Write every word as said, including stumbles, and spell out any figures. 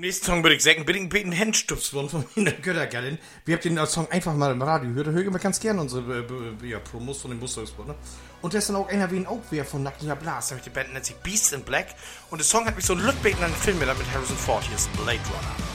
nächsten Song würde ich sagen, bin ich ein bisschen Handstups worden von meiner Göttergattin. Wir haben den Song einfach mal im Radio gehört, da höre ich immer ganz gerne unsere äh, ja, Promos von dem Mustersport, ne? Und da ist dann auch einer wie ein Augwehr von Nackter Blas, nämlich die Band nennt sich Beast in Black. Und der Song hat mich so ein Lütbeten an den Film mit Harrison Ford, hier ist Blade Runner.